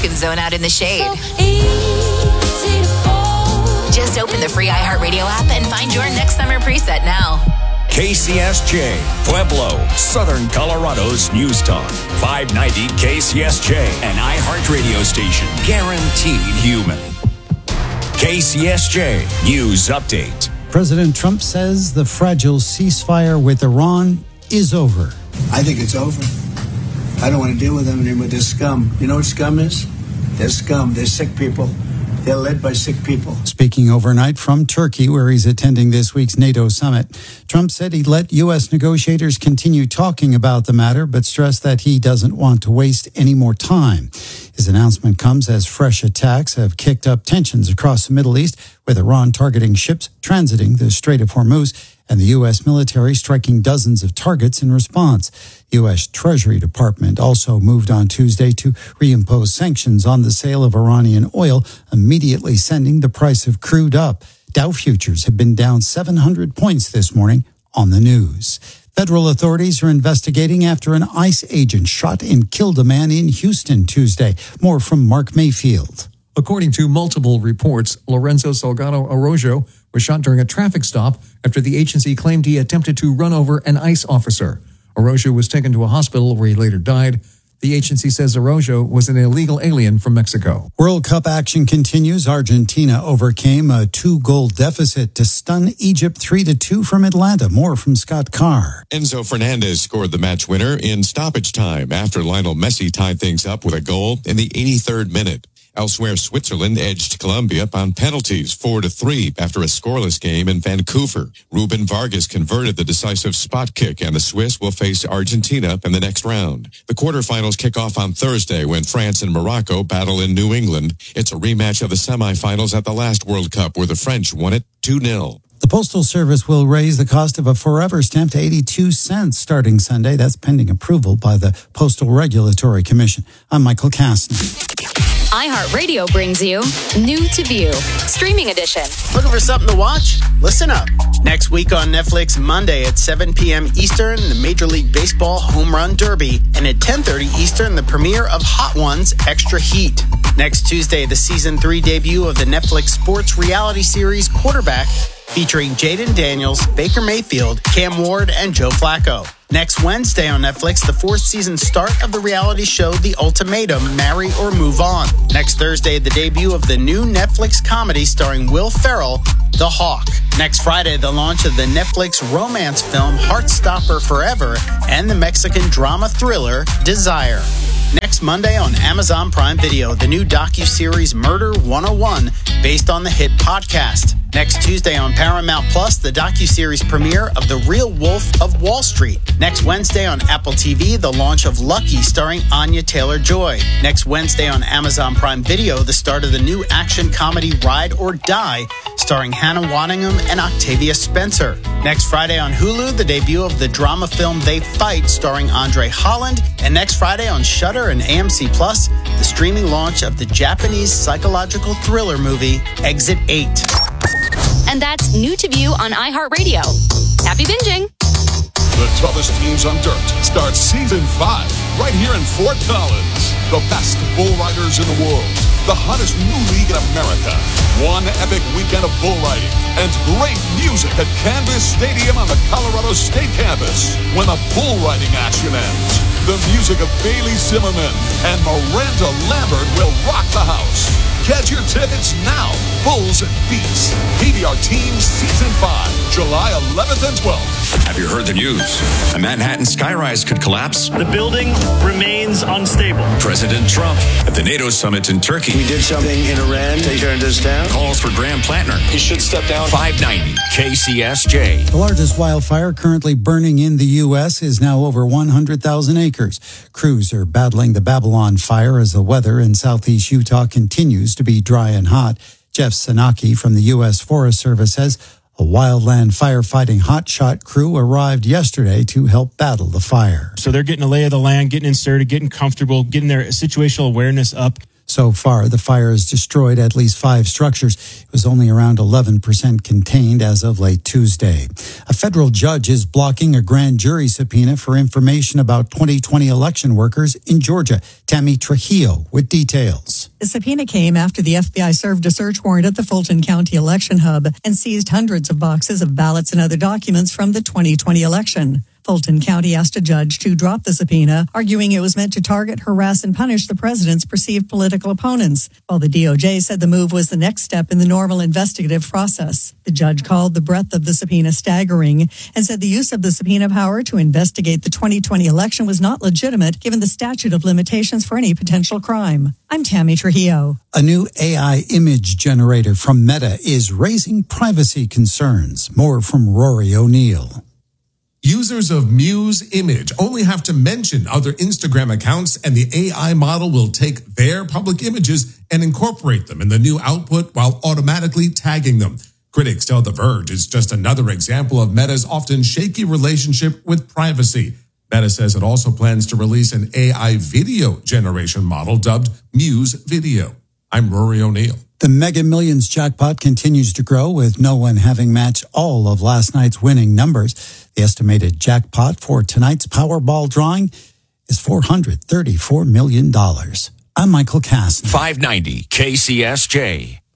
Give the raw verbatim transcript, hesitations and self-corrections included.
zone out in the shade. Just open the free iHeartRadio app and find your next summer preset now. K C S J, Pueblo, Southern Colorado's News Talk. five ninety K C S J, an iHeartRadio station. Guaranteed human. K C S J News Update. President Trump says the fragile ceasefire with Iran is over. I think it's over. I don't want to deal with them anymore. They're scum. You know what scum is? They're scum. They're sick people. They're led by sick people. Speaking overnight from Turkey, where he's attending this week's NATO summit, Trump said he'd let U S negotiators continue talking about the matter, but stressed that he doesn't want to waste any more time. His announcement comes as fresh attacks have kicked up tensions across the Middle East, with Iran targeting ships transiting the Strait of Hormuz and the U S military striking dozens of targets in response. U S Treasury Department also moved on Tuesday to reimpose sanctions on the sale of Iranian oil, immediately sending the price of crude up. Dow futures have been down seven hundred points this morning on the news. Federal authorities are investigating after an ICE agent shot and killed a man in Houston Tuesday. More from Mark Mayfield. According to multiple reports, Lorenzo Salgado Arroyo was shot during a traffic stop after the agency claimed he attempted to run over an ICE officer. Arroyo was taken to a hospital where he later died. The agency says Arroyo was an illegal alien from Mexico. World Cup action continues. Argentina overcame a two-goal deficit to stun Egypt three to two from Atlanta. More from Scott Carr. Enzo Fernandez scored the match winner in stoppage time after Lionel Messi tied things up with a goal in the eighty-third minute. Elsewhere, Switzerland edged Colombia on penalties four to three after a scoreless game in Vancouver. Ruben Vargas converted the decisive spot kick, and the Swiss will face Argentina in the next round. The quarterfinals kick off on Thursday when France and Morocco battle in New England. It's a rematch of the semifinals at the last World Cup, where the French won it two nil. The Postal Service will raise the cost of a Forever stamp to eighty-two cents starting Sunday. That's pending approval by the Postal Regulatory Commission. I'm Michael Kastner. iHeartRadio brings you New to View, Streaming Edition. Looking for something to watch? Listen up. Next week on Netflix, Monday at seven p.m. Eastern, the Major League Baseball Home Run Derby. And at ten thirty Eastern, the premiere of Hot Ones Extra Heat. Next Tuesday, the Season three debut of the Netflix sports reality series Quarterback, featuring Jaden Daniels, Baker Mayfield, Cam Ward, and Joe Flacco. Next Wednesday on Netflix, the fourth season start of the reality show The Ultimatum, Marry or Move On. Next Thursday, the debut of the new Netflix comedy starring Will Ferrell, The Hawk. Next Friday, the launch of the Netflix romance film Heartstopper Forever and the Mexican drama thriller Desire. Next Monday on Amazon Prime Video, the new docuseries Murder one oh one, based on the hit podcast. Next Tuesday on Paramount Plus, the docuseries premiere of The Real Wolf of Wall Street. Next Wednesday on Apple T V, the launch of Lucky, starring Anya Taylor-Joy. Next Wednesday on Amazon Prime Video, the start of the new action comedy Ride or Die, starring Hannah Waddingham and Octavia Spencer. Next Friday on Hulu, the debut of the drama film They Fight, starring Andre Holland. And next Friday on Shudder and A M C Plus, the streaming launch of the Japanese psychological thriller movie Exit eight. And that's New to View on iHeartRadio. Happy binging. The toughest teams on dirt starts season five right here in Fort Collins. The best bull riders in the world. The hottest new league in America. One epic weekend of bull riding and great music at Canvas Stadium on the Colorado State campus. When the bull riding action ends, the music of Bailey Zimmerman and Miranda Lambert will rock the house. Get your tickets now. Bulls and Beats. P B R Teams Season five, July eleventh and twelfth. Have you heard the news? A Manhattan skyrise could collapse. The building remains unstable. President Trump at the NATO summit in Turkey. We did something in Iran. They turned us down. Calls for Graham Plattner. He should step down. five ninety K C S J. The largest wildfire currently burning in the U S is now over one hundred thousand acres. Crews are battling the Babylon fire as the weather in southeast Utah continues to be dry and hot. Jeff Sanaki from the U S Forest Service says a wildland firefighting hotshot crew arrived yesterday to help battle the fire. So they're getting a lay of the land, getting inserted, getting comfortable, getting their situational awareness up. So far, the fire has destroyed at least five structures. It was only around eleven percent contained as of late Tuesday. A federal judge is blocking a grand jury subpoena for information about twenty twenty election workers in Georgia. Tammy Trujillo with details. The subpoena came after the F B I served a search warrant at the Fulton County election hub and seized hundreds of boxes of ballots and other documents from the twenty twenty election. Fulton County asked a judge to drop the subpoena, arguing it was meant to target, harass, and punish the president's perceived political opponents, while the D O J said the move was the next step in the normal investigative process. The judge called the breadth of the subpoena staggering and said the use of the subpoena power to investigate the twenty twenty election was not legitimate given the statute of limitations for any potential crime. I'm Tammy Trujillo. A new A I image generator from Meta is raising privacy concerns. More from Rory O'Neill. Users of Muse Image only have to mention other Instagram accounts and the A I model will take their public images and incorporate them in the new output while automatically tagging them. Critics tell The Verge it's just another example of Meta's often shaky relationship with privacy. Meta says it also plans to release an A I video generation model dubbed Muse Video. I'm Rory O'Neill. The Mega Millions jackpot continues to grow, with no one having matched all of last night's winning numbers. The estimated jackpot for tonight's Powerball drawing is four hundred thirty-four million dollars. I'm Michael Cass. five ninety K C S J.